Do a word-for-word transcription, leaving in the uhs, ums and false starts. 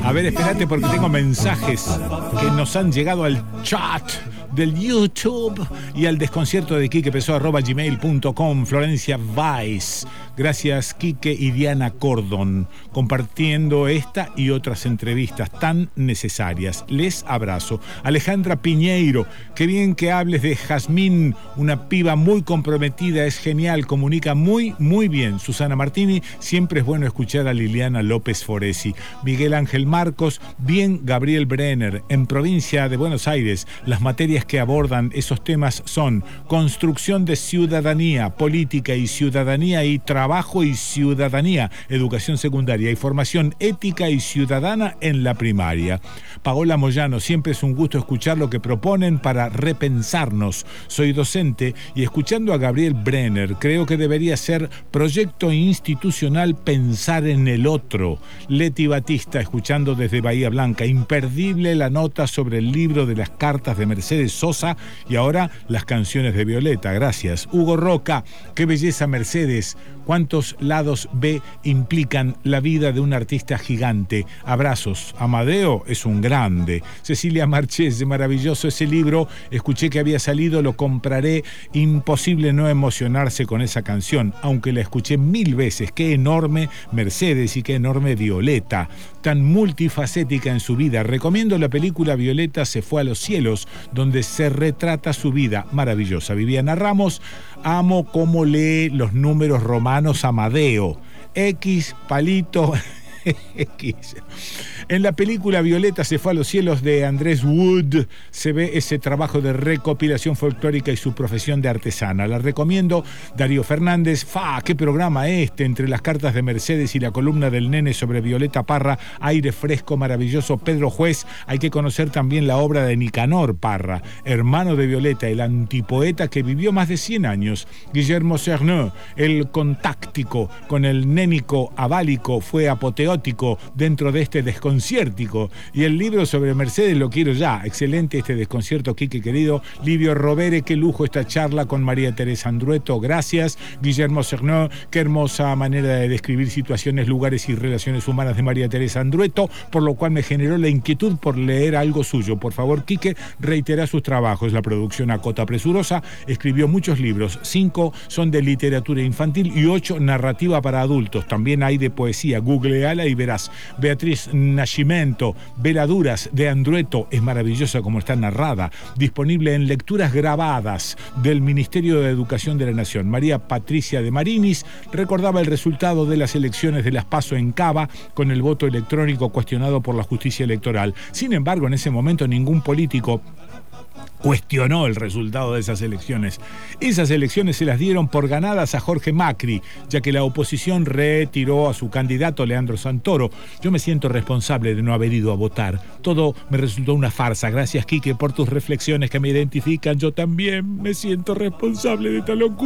A ver, espérate porque tengo mensajes que nos han llegado al chat del YouTube y al desconcierto de Quique Pessoa arroba gmail punto com. Florencia Weiss, gracias Quique y Diana Cordon, compartiendo esta y otras entrevistas tan necesarias. Les abrazo. Alejandra Piñeiro, qué bien que hables de Jazmín, una piba muy comprometida, es genial, comunica muy, muy bien. Susana Martini, siempre es bueno escuchar a Liliana López Foresi. Miguel Ángel Marcos, bien Gabriel Brenner. En provincia de Buenos Aires, las materias que abordan esos temas son construcción de ciudadanía, política y ciudadanía y trabajo y ciudadanía, educación secundaria y formación ética y ciudadana en la primaria. Paola Moyano, siempre es un gusto escuchar lo que proponen para repensarnos. Soy docente y escuchando a Gabriel Brenner, creo que debería ser proyecto institucional pensar en el otro. Leti Batista, escuchando desde Bahía Blanca, imperdible la nota sobre el libro de las cartas de Mercedes Sosa y ahora las canciones de Violeta. Gracias. Hugo Roca, qué belleza Mercedes. Cuántos lados B implican la vida de un artista gigante. Abrazos. Amadeo es un grande. Cecilia Marchese, maravilloso ese libro. Escuché que había salido, lo compraré. Imposible no emocionarse con esa canción, aunque la escuché mil veces. Qué enorme Mercedes y qué enorme Violeta. Tan multifacética en su vida. Recomiendo la película Violeta se fue a los cielos, donde se retrata su vida. Maravillosa. Viviana Ramos, amo cómo lee los números romanos Amadeo. X, palito... X. En la película Violeta se fue a los cielos de Andrés Wood se ve ese trabajo de recopilación folclórica y su profesión de artesana. La recomiendo. Darío Fernández, fa, qué programa este, entre las cartas de Mercedes y la columna del nene sobre Violeta Parra, aire fresco, maravilloso. Pedro Juez, hay que conocer también la obra de Nicanor Parra, hermano de Violeta, el antipoeta que vivió más de cien años. Guillermo Cerneux, el contáctico con el nénico aválico fue apoteótico dentro de este desconciertico. Y el libro sobre Mercedes lo quiero ya. Excelente este desconcierto, Quique querido. Livio Rovere, qué lujo esta charla con María Teresa Andrueto. Gracias. Guillermo Cerneux, qué hermosa manera de describir situaciones, lugares y relaciones humanas de María Teresa Andrueto, por lo cual me generó la inquietud por leer algo suyo. Por favor, Quique, reitera sus trabajos. La producción a cota presurosa. Escribió muchos libros. Cinco son de literatura infantil y ocho narrativa para adultos. También hay de poesía. Googleala y verás. Beatriz Nascimento, Veladuras de Andrueto, es maravillosa como está narrada, disponible en lecturas grabadas del Ministerio de Educación de la Nación. María Patricia de Marinis recordaba el resultado de las elecciones de las PASO en Cava con el voto electrónico cuestionado por la justicia electoral. Sin embargo, en ese momento ningún político cuestionó el resultado de esas elecciones. Esas elecciones se las dieron por ganadas a Jorge Macri, ya que la oposición retiró a su candidato Leandro Santoro. Yo me siento responsable de no haber ido a votar. Todo me resultó una farsa. Gracias, Quique, por tus reflexiones que me identifican. Yo también me siento responsable de esta locura.